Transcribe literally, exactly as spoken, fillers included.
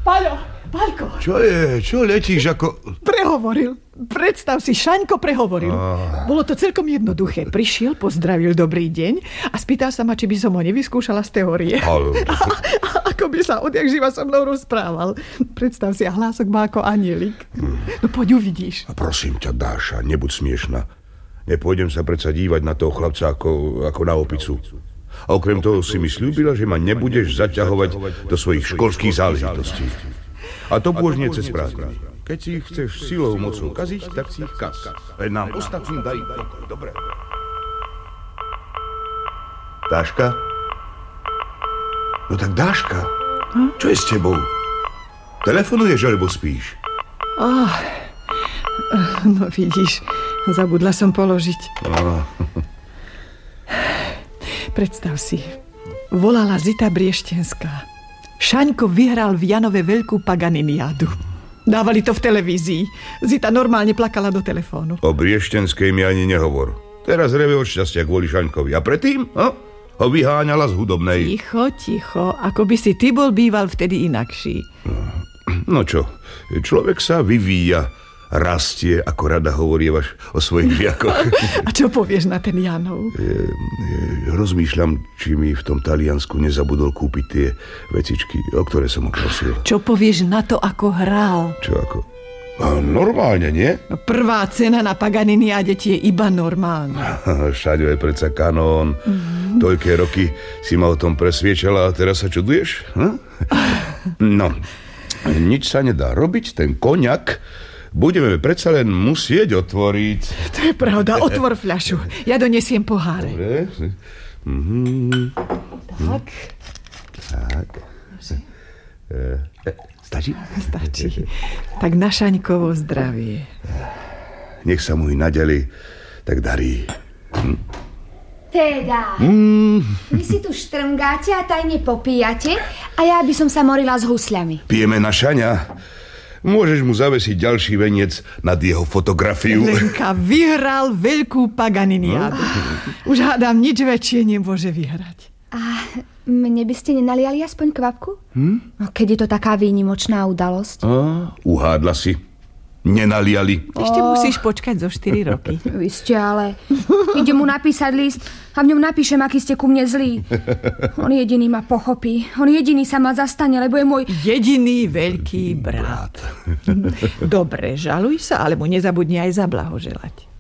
Paľo, Paľko. Čo je? Čo letíš ako... Prehovoril. Predstav si, Šaňko prehovoril. Ah. Bolo to celkom jednoduché. Prišiel, pozdravil dobrý deň a spýtal sa ma, či by som ho nevyskúšala z teórie. Ale... A, a ako by sa odjak živa so mnou rozprával. Predstav si, a hlások má ako anielik. Hmm. No poď uvidíš. A prosím ťa, Dáša, nebuď smiešná. Nepôjdem sa predsa dívať na toho chlapca ako, ako na opicu. A okrem toho si mi sľúbila, že ma nebudeš zaťahovať do svojich školských záležitostí. A to pôžne cez prázdniny. Keď si ich chceš silou mocou kaziť, tak si ich kaz. Len nám ostatným daj pokoj. Dobre. Dáška? No tak Dáška, hm? Čo je s tebou? Telefonuješ, alebo spíš? Oh, no vidíš, zabudla som položiť. Oh. Predstav si, volala Zita Brieštenská. Šaňko vyhral v Janove veľkú Paganiniádu. Dávali to v televízii. Zita normálne plakala do telefónu. O Brieštenskej mi ani nehovor. Teraz reve od šťastia kvôli Šaňkovi. A predtým ho, ho vyháňala z hudobnej. Ticho, ticho. Ako by si ty bol býval vtedy inakší. No čo, človek sa vyvíja, rastie, ako rada hovorievaš o svojich žiakoch. A čo povieš na ten Janov? Je, je, rozmýšľam, či mi v tom Taliansku nezabudol kúpiť tie vecičky, o ktoré som ho prosil. Čo povieš na to, ako hral? Čo ako? A normálne, nie? No, prvá cena na Paganiniáde ti je iba normálna. Šaďo je predsa kanón. Mm-hmm. Toľké roky si ma o tom presviečala a teraz sa čuduješ? Hm? No, nič sa nedá robiť, ten koňak budeme predsa len musieť otvoriť. To je pravda, otvor fľašu. Ja donesiem poháre. Dobre. Mm-hmm. Tak. Tak. E, stačí? Stačí. Tak na Šaňkovo zdravie. Nech sa mu i naďalej tak darí. Hm? Teda, mm. vy si tu štrngáte a tajne popíjate a ja by som sa morila s husľami. Pijeme na Šaňa. Môžeš mu zavesiť ďalší veniec nad jeho fotografiu. Lenka vyhral veľkú Paganiniádu. No? Už hádam, nič väčšie nemôže vyhrať. A mne by ste nenaliali aspoň kvapku? Hm? No, keď je to taká výnimočná udalosť. A, uhádla si. Nenaliali. Ešte oh. musíš počkať zo štyri roky. Vy ste ale... Idem mu napísať list a v ňom napíšem, aký ste ku mne zlí. On jediný ma pochopí. On jediný sa ma zastane, lebo je môj... Jediný veľký brat. Dobre, žaluj sa, ale mu nezabudni aj zablahoželať.